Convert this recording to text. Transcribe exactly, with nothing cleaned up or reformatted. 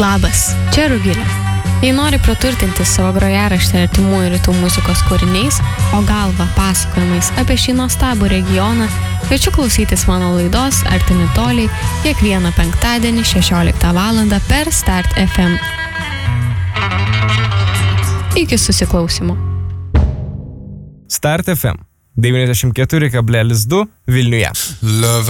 Labas, čia Rugilė. Jei nori praturtinti savo grojaraštį artimųjų rytų muzikos kūriniais, o galva pasakojimais apie šį nuostabų regioną, kviečiu klausytis mano laidos Artimi toliai kiekvieną penktadienį šešioliktą valandą per Start F M. Iki susiklausimo. Start F M devyniasdešimt keturi kablelis du Vilniuje.